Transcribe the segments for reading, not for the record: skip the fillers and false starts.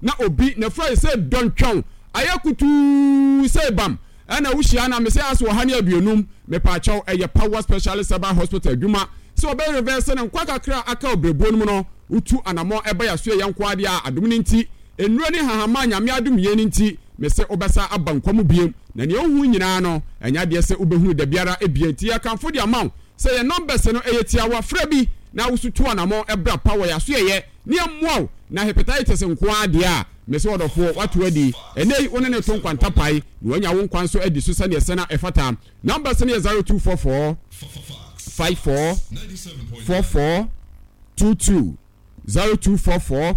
na obi na fra say don twon ayakutu say bam ana wuhia na me say aso ha ne aduonum me pa chaw eye power specialist aba hospital adwuma so obe reverse na nkwa kakra aka obrebuonum no utu anamo eba ya so yanko ade a adum ni nti enuro ni hahama nyame adum ye ni nti me say obesa abankwam biem na ne ohu nyina no enya de say obehu da biara ebianti ya kanfo de amount say your numbers no eyetia wa fra bi na wusutu anamo ebra power ya so ye ne amwo na hepatitis nko ade a me say odofo watu adi enei woni ne ton kwanta pai ni wanya won kwan so adi so sane esena efata numbers ne 0244 54 44 22 0244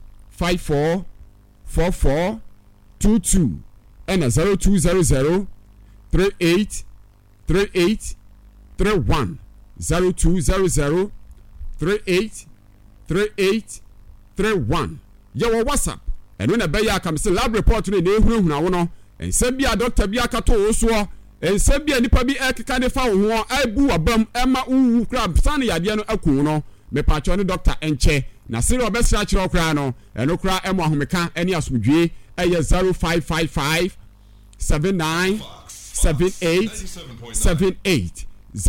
54 44 22 and 0200 38 38 31 0200 38 38 31 your WhatsApp and when a beya comes to lab report to the neighborhood now and send a doctor be a cato so and send be a nipa be a kind of found I boo a bum Emma oo crab sunny adiano akuno me patron doctor enche na sero best natural crano and okra Emma homeka any asmudwe a 0555 79 78 78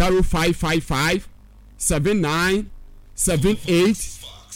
0555 79 78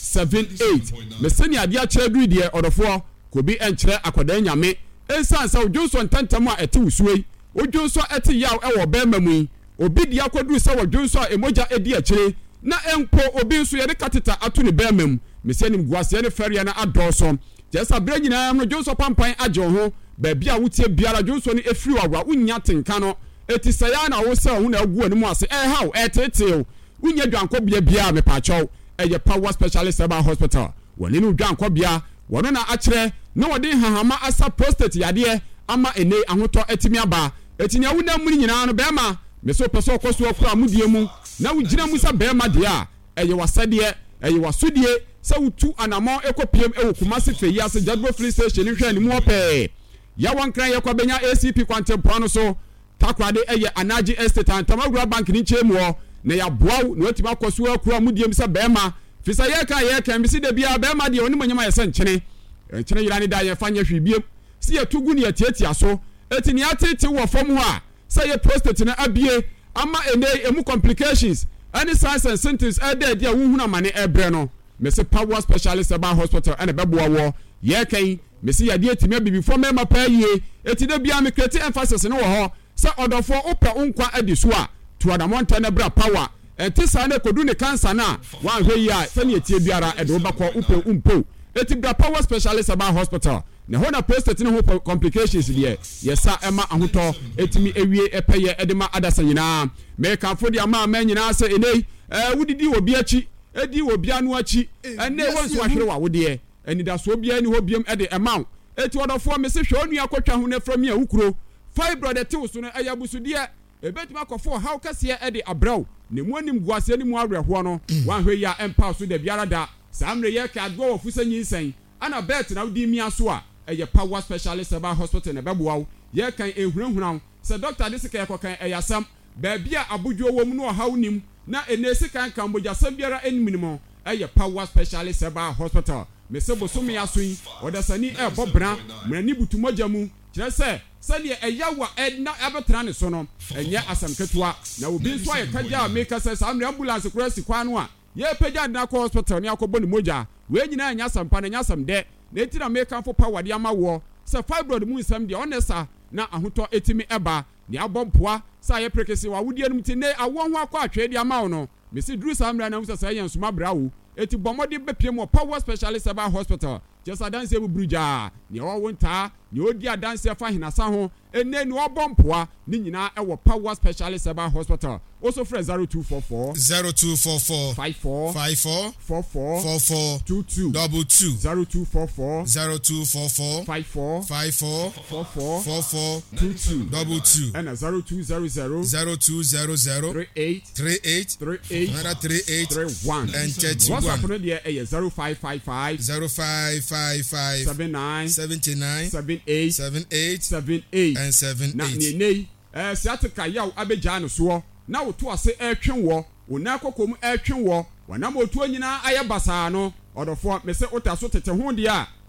78 me seni ade a kire du de odofo ko bi enkire akoda nyame ensan sa Johnson tantam a ete usuwe Johnson ete yaw e wo be mamu obi di akodu sa wo Johnson emoja edi a kire na enko obi nso ye de kateta ato ne be mamu me seni mguase ne feria na adoso jesa bra nyina no Johnson pampan ajo ho ba bia wotie biara Johnson efiri wawra unya tenka no eti saya na wo se ho na agu ani mu ase how etete unya dwanko bia me pa chaw eye power specialist aba hospital woni no dwanko bia wono na akire na wode hahama asa prostate yade ama ene ahoto etimi aba etinya wuna muri nyina no bema me so peso koso akura mudie mu na wugina mu sa bema de a eye wasade eye wasudie sa wutu anamo ekopiem ewukuma fe yase Jadbo Free Station hwe ni mu ope ya wankran ye kwa benya ACP kwantempo no so takrade eye Anaji Estate Antamagura Bank ni chemu na ya boaw na otima koso akura mudie misa bema fisa ye ka mbisi de bia bema de oni manyama yese nkyene yira ni da ye fanya hwibiem si ye tugu ni etiatia so etini atete wo fom ho a say ye prostate na abie ama ene emu complications any signs and symptoms ade dia wo huna mane ebre no me se power specialist aba hospital ene beboa wo ye kan me se ya de etimi bibi fo mema pa yie eti de bia me create emphasis no wo ho say odofo opa unkwa adi so a to adamonta na bra power enti sa na kodu ne cancer na wan hwe ya sani etie biara ede obakọ upe umpo eti bra power specialist aba hospital na hona prostate no ho complications there yesa ema ahoto etimi ewie epeye edema adasa nyina me kanfo dia ma nyina se enei wudidi obi achi edi obi anu achi ene wonso ahwere wa wode enida so obi ani ho biem ede ema eti odofo me se hwe onu akotwa ho na from ya wukuro fibroid te so no ayabusude ebetuma akofo how kase ede abraw ne mu anim guase ni mu awerho no wan hwe ya empa so de biara da samre ye ka adwo wo fusanyi nsen ana bet na wudi mi aso a eye power specialist aba hospital na beboaw ye kan ehunahuna se doctor de sika yekokan eyasam ba bia abudwo wo mu no hawnim na enesi kan kamboja sam biara enminimo eye power specialist aba hospital me se bosomi asoyi odasani bobra mrani butumoja mu kire se sane eyawa na abetra ne so no enye asamketua na obi nso aye kaja make se samre ambulance kura sikwa no a ye pagya na ko hospital ne akobɔ ne moja we nyina anya sampa na nya sam de na etira make for power de amawo se fibroid mu nsam de onesa na ahoto etimi eba ne abompoa sa ye prekese wa wudie num ti ne awo ho akɔ atwe de amawo no me si duru samre na musa sa ye nsoma brawo eti bomode bepiem power specialist aba hospital just adanse buruja ne owo nta ne odi adanse fa hinasa ho enne ne obompoa ne nyina ewo power specialist aba hospital also for 0244 54 44 44 22 0244 54 22 and 0200 38 31 and chat what's happening there 0555 79 78 and 78 na nei siatika yaw abeja no so na woto ase etwen wo ona kokom etwen wo wana motu anyina ayebasa no odofo me se ota so tete ho dia